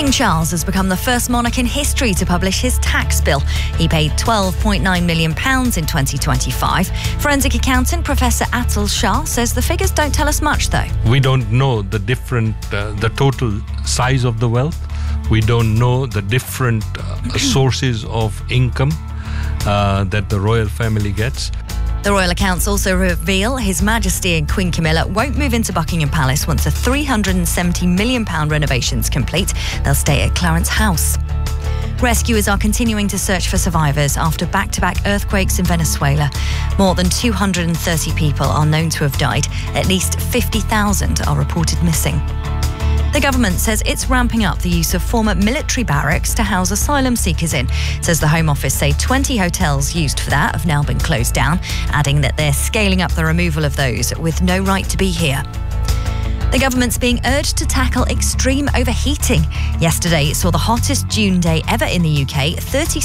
King Charles has become the first monarch in history to publish his tax bill. He paid £12.9 million in 2025. Forensic accountant Professor Atul Shah says the figures don't tell us much, though. We don't know the total size of the wealth. We don't know the different sources of income that the royal family gets. The royal accounts also reveal His Majesty and Queen Camilla won't move into Buckingham Palace once a £370 million renovation's complete. They'll stay at Clarence House. Rescuers are continuing to search for survivors after back-to-back earthquakes in Venezuela. More than 230 people are known to have died. At least 50,000 are reported missing. The government says it's ramping up the use of former military barracks to house asylum seekers in. Says the Home Office say 20 hotels used for that have now been closed down, adding that they're scaling up the removal of those with no right to be here. The government's being urged to tackle extreme overheating. Yesterday, it saw the hottest June day ever in the UK,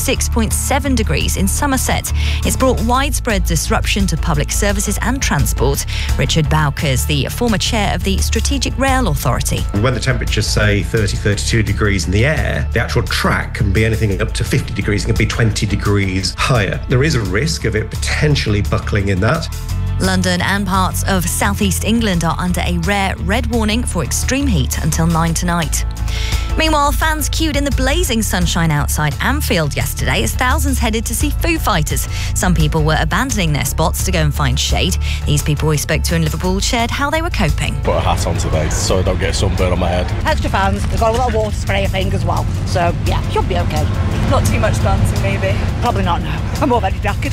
36.7 degrees in Somerset. It's brought widespread disruption to public services and transport. Richard Bowkers, the former chair of the Strategic Rail Authority. When the temperatures say 30, 32 degrees in the air, the actual track can be anything up to 50 degrees. It can be 20 degrees higher. There is a risk of it potentially buckling in that. London and parts of southeast England are under a rare red warning for extreme heat until 9 tonight. Meanwhile, fans queued in the blazing sunshine outside Anfield yesterday as thousands headed to see Foo Fighters. Some people were abandoning their spots to go and find shade. These people we spoke to in Liverpool shared how they were coping. Put a hat on today so I don't get a sunburn on my head. Extra fans, they've got a lot of water spray thing as well. So, yeah, should be okay. Not too much dancing, maybe? Probably not, no. I'm already jacket.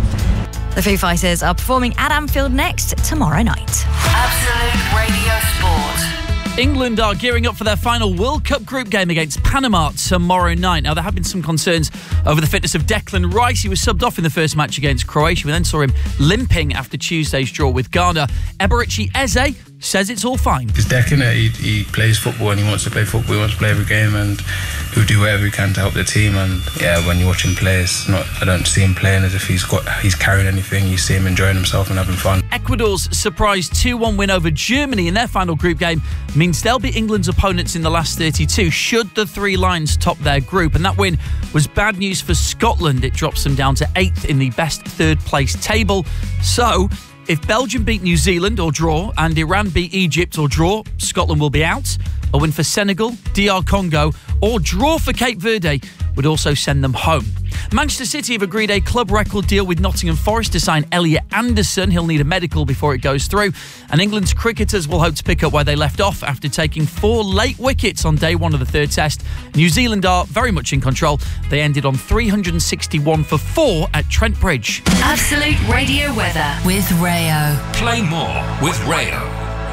The Foo Fighters are performing at Anfield next tomorrow night. Absolute Radio Sport. England are gearing up for their final World Cup group game against Panama tomorrow night. Now, there have been some concerns over the fitness of Declan Rice. He was subbed off in the first match against Croatia. We then saw him limping after Tuesday's draw with Ghana. Eberechi Eze says it's all fine. Because Declan, he plays football and he wants to play football. He wants to play every game and he'll do whatever he can to help the team. And yeah, when you watch him play, I don't see him playing as if he's carrying anything. You see him enjoying himself and having fun. Ecuador's surprise 2-1 win over Germany in their final group game means they'll be England's opponents in the last 32 should the Three Lions top their group. And that win was bad news for Scotland. It drops them down to 8th in the best third place table. So if Belgium beat New Zealand or draw and Iran beat Egypt or draw, Scotland will be out. A win for Senegal, DR Congo or draw for Cape Verde would also send them home. Manchester City have agreed a club record deal with Nottingham Forest to sign Elliot Anderson. He'll need a medical before it goes through. And England's cricketers will hope to pick up where they left off after taking 4 late wickets on day 1 of the third test. New Zealand are very much in control. They ended on 361 for 4 at Trent Bridge. Absolute Radio weather with Rayo. Play more with Rayo.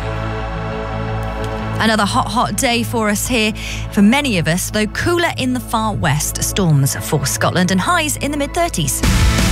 Another hot day for us here. For many of us, though cooler in the far west. Storms for Scotland and highs in the mid-30s.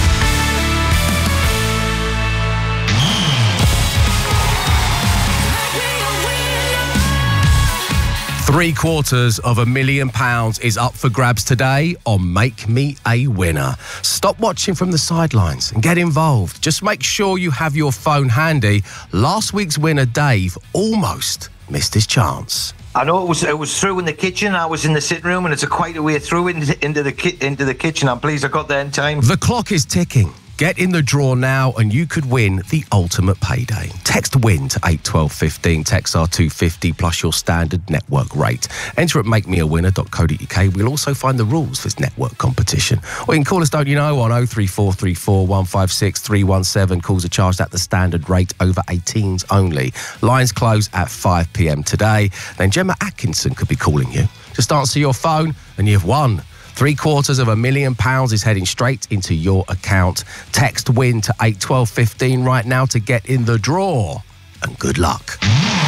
£750,000 is up for grabs today on Make Me a Winner. Stop watching from the sidelines and get involved. Just make sure you have your phone handy. Last week's winner, Dave, almost missed his chance. I know it was through in the kitchen. I was in the sitting room, and it's quite a way through into the kitchen. I'm pleased I got there in time. The clock is ticking. Get in the draw now and you could win the ultimate payday. Text WIN to 81215, text R250 plus your standard network rate. Enter at makemeawinner.co.uk. We'll also find the rules for this network competition. Or you can call us, don't you know, on 03434 156 317. Calls are charged at the standard rate, over 18s only. Lines close at 5 p.m. today. Then Gemma Atkinson could be calling you. Just answer your phone and you've won. £750,000 is heading straight into your account. Text WIN to 81215 right now to get in the draw. And good luck.